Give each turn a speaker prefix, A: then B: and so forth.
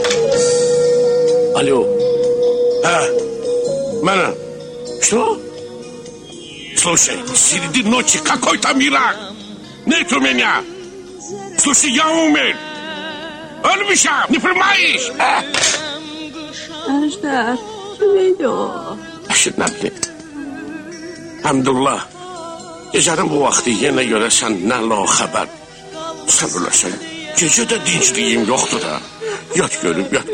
A: Алло. Мана. Что? Слушай, среди ночи какой-то мирак. Нет у меня. Слушай, я умер. Ölmüşəm, не понимаешь?
B: Əjdər, kimeydi o?
A: Əşir nə bilim. Həmdullah, gecənin bu vaxtı yenə görəsən nə la xəbər. Sən öləsən, gecədə dincliyim yoxdur da. Yat görüb, yat